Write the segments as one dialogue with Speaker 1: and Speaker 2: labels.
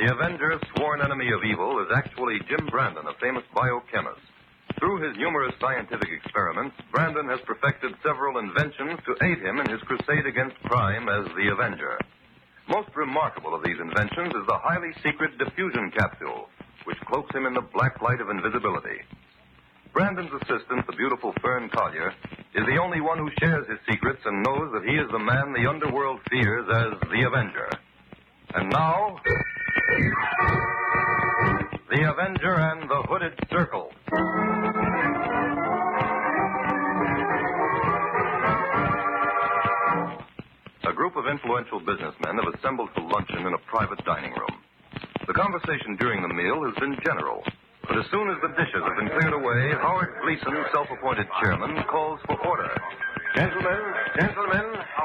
Speaker 1: The Avenger, sworn enemy of evil, is actually Jim Brandon, a famous biochemist. Through his numerous scientific experiments, Brandon has perfected several inventions to aid him in his crusade against crime as the Avenger. Most remarkable of these inventions is the highly secret diffusion capsule, which cloaks him in the black light of invisibility. Brandon's assistant, the beautiful Fern Collier, is the only one who shares his secrets and knows that he is the man the underworld fears as the Avenger. And now, the Avenger and the Hooded Circle. A group of influential businessmen have assembled for luncheon in a private dining room. The conversation during the meal has been general, but as soon as the dishes have been cleared away, Howard Gleason, self-appointed chairman, calls for order.
Speaker 2: Gentlemen,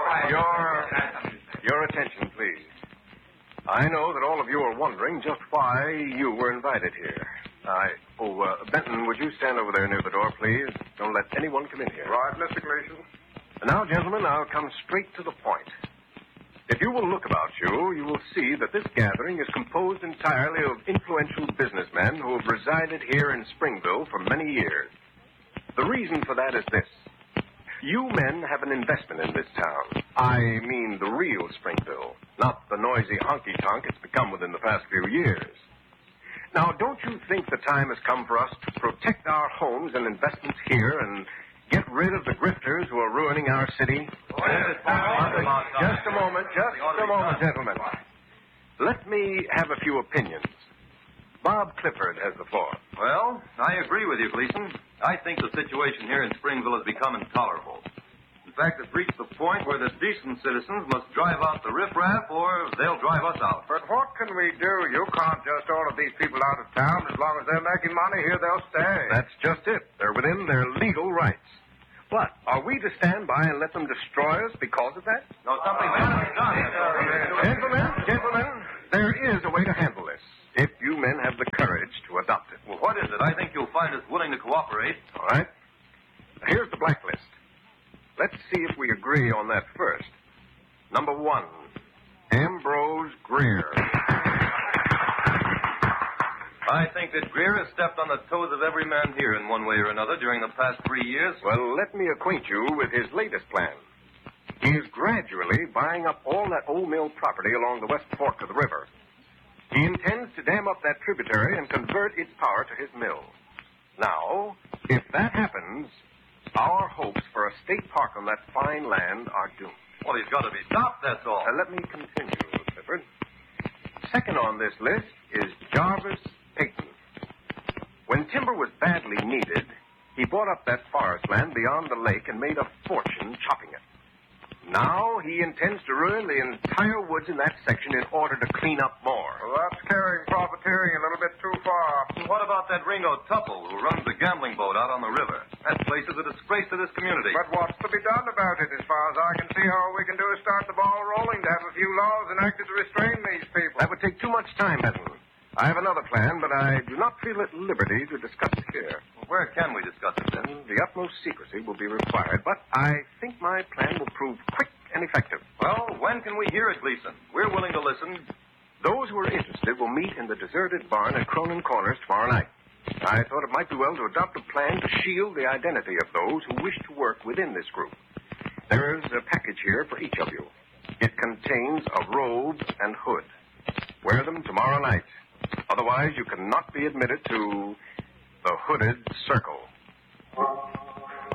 Speaker 2: your attention, please. I know that all of you are wondering just why you were invited here. Benton, would you stand over there near the door, please? Don't let anyone come in here.
Speaker 3: Right, Mr. Gleason.
Speaker 2: And now, gentlemen, I'll come straight to the point. If you will look about you, you will see that this gathering is composed entirely of influential businessmen who have resided here in Springville for many years. The reason for that is this. You men have an investment in this town. I mean the real Springville, not the noisy honky-tonk it's become within the past few years. Now, don't you think the time has come for us to protect our homes and investments here and get rid of the grifters who are ruining our city? Just a moment, gentlemen. Let me have a few opinions. Bob Clifford has the floor.
Speaker 1: Well, I agree with you, Gleason. I think the situation here in Springville has become intolerable. In fact, it's reached the point where the decent citizens must drive out the riffraff or they'll drive us out.
Speaker 3: But what can we do? You can't just order these people out of town. As long as they're making money here, they'll stay.
Speaker 2: That's just it. They're within their legal rights. What? Are we to stand by and let them destroy us because of that?
Speaker 1: No, something must be done.
Speaker 2: Gentlemen, there is a way to handle this, if you men have the courage to adopt it.
Speaker 1: Well, what is it? I think you'll find us willing to cooperate.
Speaker 2: All right. Here's the blacklist. Let's see if we agree on that first. Number 1, Ambrose Greer.
Speaker 1: I think that Greer has stepped on the toes of every man here in one way or another during the past 3 years.
Speaker 2: Well, let me acquaint you with his latest plan. He is gradually buying up all that old mill property along the west fork of the river. He intends to dam up that tributary and convert its power to his mill. Now, if that happens, our hopes for a state park on that fine land are doomed.
Speaker 1: Well, he's got to be stopped, that's all.
Speaker 2: Let me continue, Clifford. Second on this list is Jarvis Peyton. When timber was badly needed, he bought up that forest land beyond the lake and made a fortune chopping it. Now he intends to ruin the entire woods in that section in order to clean up more.
Speaker 3: Well, that's carrying profiteering a little bit too far.
Speaker 1: What about that Ringo Tupple who runs the gambling boat out on the river? That place is a disgrace to this community.
Speaker 3: But what's to be done about it? As far as I can see, all we can do is start the ball rolling to have a few laws enacted to restrain these people.
Speaker 2: That would take too much time, Benton. I have another plan, but I do not feel at liberty to discuss it here.
Speaker 1: Well, where can we discuss it, then?
Speaker 2: The utmost secrecy will be required, but I think my plan will prove quick and effective.
Speaker 1: Well, when can we hear it, Gleason? We're willing to listen.
Speaker 2: Those who are interested will meet in the deserted barn at Cronin Corners tomorrow night. I thought it might be well to adopt a plan to shield the identity of those who wish to work within this group. There is a package here for each of you. It contains a robe and hood. Wear them tomorrow night. Otherwise, you cannot be admitted to the Hooded Circle.